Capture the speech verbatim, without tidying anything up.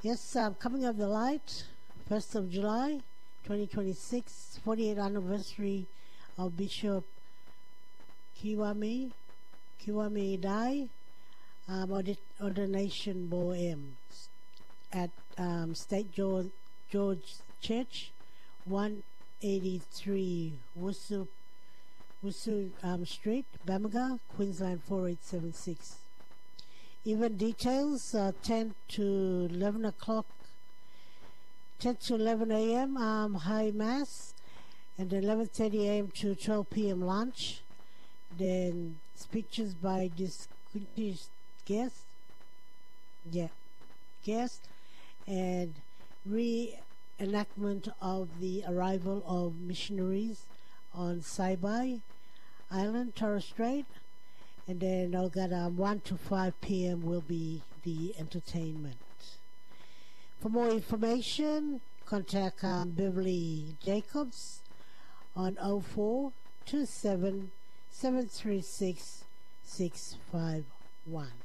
Yes, um, coming of the light, first of July, twenty twenty-six, forty-eighth anniversary of Bishop Kiwame, Kiwame Dai, um, ordi- ordination Bohem at um, State George, George Church, one eighty-three Wusu, Wusu um, Street, Bamaga, Queensland four eight seven six. Event details, uh, ten to eleven o'clock, ten to eleven a m Um, high mass, and eleven thirty a m to twelve p m lunch. Then speeches by distinguished guests, yeah, guests, and reenactment of the arrival of missionaries on Saibai Island, Torres Strait. And then I'll get um, one to five p m will be the entertainment. For more information, contact um, Beverly Jacobs on oh four two seven, seven three six, six five one.